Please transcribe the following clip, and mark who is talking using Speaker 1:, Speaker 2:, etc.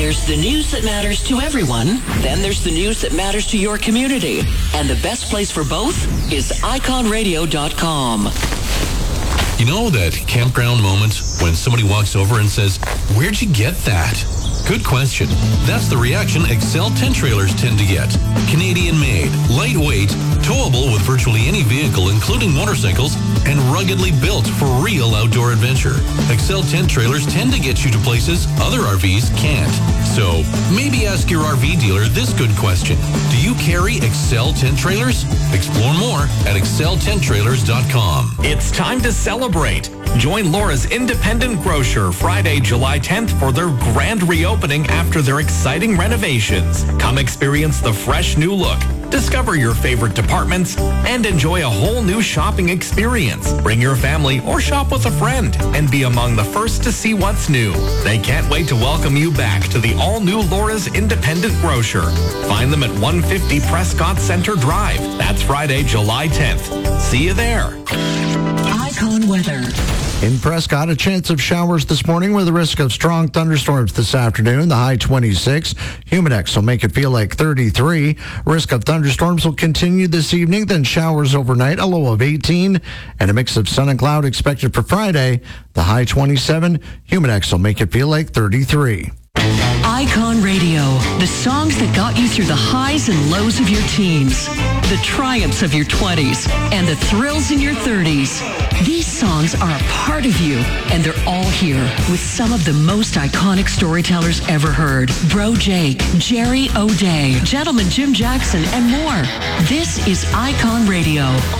Speaker 1: There's the news that matters to everyone. Then there's the news that matters to your community. And the best place for both is iconradio.com.
Speaker 2: You know that campground moment when somebody walks over and says, "Where'd you get that?" Good question. That's the reaction Excel tent trailers tend to get. Canadian-made, lightweight, towable with virtually any vehicle, including motorcycles, and ruggedly built for real outdoor adventure. Excel tent trailers tend to get you to places other RVs can't. So maybe ask your RV dealer this good question. Do you carry Excel tent trailers? Explore more at exceltenttrailers.com.
Speaker 3: It's time to celebrate. Join Laura's Independent Grocer Friday, July 10th for their grand reopening after their exciting renovations. Come experience the fresh new look, discover your favorite departments, and enjoy a whole new shopping experience. Bring your family or shop with a friend and be among the first to see what's new. They can't wait to welcome you back to the all-new Laura's Independent Grocer. Find them at 150 Prescott Center Drive. That's Friday, July 10th. See you there.
Speaker 1: Icon weather.
Speaker 4: In Prescott, a chance of showers this morning with a risk of strong thunderstorms this afternoon. The high 26. Humidex will make it feel like 33. Risk of thunderstorms will continue this evening, then showers overnight, a low of 18. And a mix of sun and cloud expected for Friday. The high 27. Humidex will make it feel like 33.
Speaker 1: Icon Radio, the songs that got you through the highs and lows of your teens, the triumphs of your 20s, and the thrills in your 30s. These songs are a part of you, and they're all here with some of the most iconic storytellers ever heard. Bro Jake, Jerry O'Day, Gentleman Jim Jackson, and more. This is Icon Radio